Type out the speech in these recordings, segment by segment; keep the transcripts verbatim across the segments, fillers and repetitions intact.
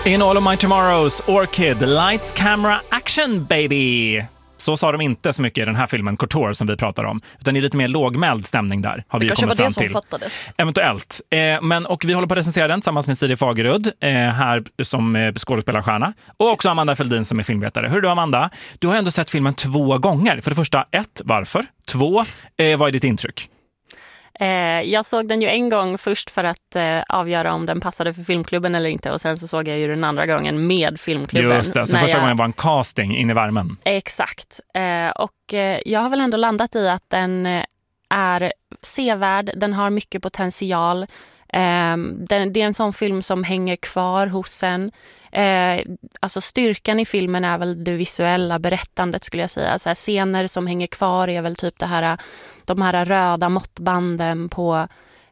In All of My Tomorrows, Orchid, Lights, Camera, Action, baby! Så sa de inte så mycket i den här filmen Couture som vi pratar om, utan det är lite mer lågmäld stämning där. Har vi det kanske kommit var fram det som till. fattades. Eventuellt. Eh, men, och vi håller på att recensera den tillsammans med Siri Fagerud eh, här som eh, skådespelarstjärna. Och också Amanda Feldin som är filmvetare. Hur är du, Amanda? Du har ändå sett filmen två gånger. För det första, ett, varför? Två, eh, vad är ditt intryck? Eh, jag såg den ju en gång först för att eh, avgöra om den passade för filmklubben eller inte. Och sen så såg jag ju den andra gången med filmklubben. Just det, så första jag... gången var en casting in i värmen. Exakt. Eh, och eh, jag har väl ändå landat i att den eh, är sevärd. Den har mycket potential. Eh, den, det är en sån film som hänger kvar hos en. Eh, alltså styrkan i filmen är väl det visuella berättandet, skulle jag säga. Så här, scener som hänger kvar är väl typ det här, de här röda måttbanden på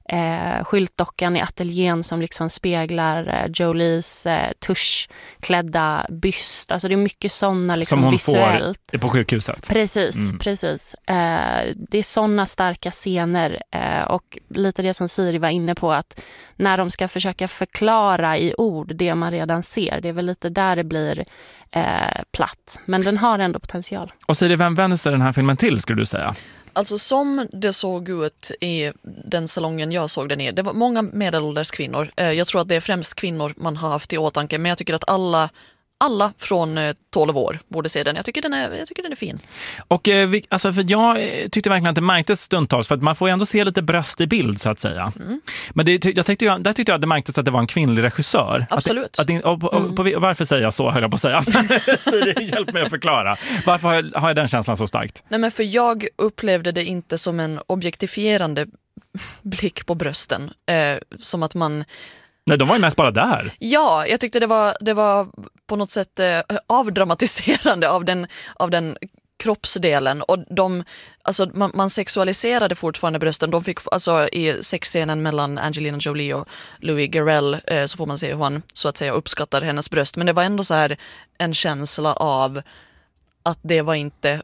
eh, skyltdockan i ateljén som liksom speglar eh, Jolies eh, tuschklädda byst. Alltså det är mycket sådana liksom, som hon visuellt. Får på sjukhuset. Precis, mm. precis. Eh, det är sådana starka scener eh, och lite det som Siri var inne på, att när de ska försöka förklara i ord det man redan ser, det är väl lite där det blir eh, platt. Men den har ändå potential. Och Siri, vem vänder sig den här filmen till, skulle du säga? Alltså som det såg ut i den salongen jag såg den i, det var många medelålders kvinnor. Jag tror att det är främst kvinnor man har haft i åtanke, men jag tycker att alla alla från tolv år borde se den. Jag tycker den är, jag tycker den är fin. Och eh, vi, alltså för jag tyckte verkligen att det märktes stundtals, för att man får ju ändå se lite bröst i bild, så att säga. Mm. Men det, jag tyckte jag, där tyckte jag att det märktes att det var en kvinnlig regissör. Absolut. Att, att, och, och, mm. på, varför säger jag så, höll jag på att säga. Siri, hjälp mig att förklara. Varför har jag, har jag den känslan så starkt? Nej, men för jag upplevde det inte som en objektifierande blick på brösten. Eh, som att man... Nej, de var ju mest bara där. Ja, jag tyckte det var, det var på något sätt eh, avdramatiserande av den, av den kroppsdelen. Och de, alltså, man, man sexualiserade fortfarande brösten. De fick, alltså, i sexscenen mellan Angelina Jolie och Louis Garrel eh, så får man se hur han så att säga uppskattar hennes bröst. Men det var ändå så här en känsla av att det var inte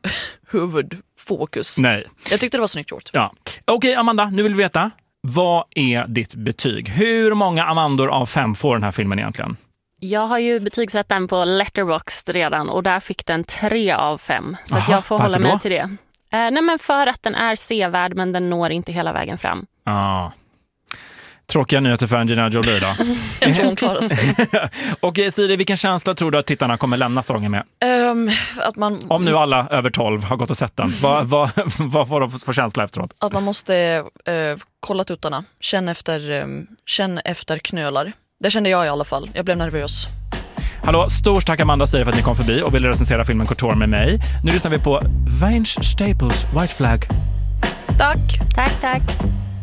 huvudfokus. Nej. Jag tyckte det var snyggt gjort. Ja. Okej, Amanda, nu vill vi veta. Vad är ditt betyg? Hur många Amandor av fem får den här filmen egentligen? Jag har ju betygsatt den på Letterboxd redan och där fick den tre av fem. Så Aha, att jag får hålla då? mig till det. Eh, nej men för att den är sevärd men den når inte hela vägen fram. Ah. Tråkiga nyheter för Angelina Jolie då. Jag tror hon klarar sig. Och Siri, vilken känsla tror du att tittarna kommer lämna strången med? Um, att man, Om nu alla över tolv har gått och sett den, vad, vad, vad får de för känsla efteråt? Att man måste uh, kolla tuttarna. Känn efter, um, känn efter knölar. Det kände jag i alla fall. Jag blev nervös. Hallå, stort tack Amanda och Siri för att ni kom förbi och ville recensera filmen Couture med mig. Nu lyssnar vi på Vince Staples White Flag. Tack. Tack, tack.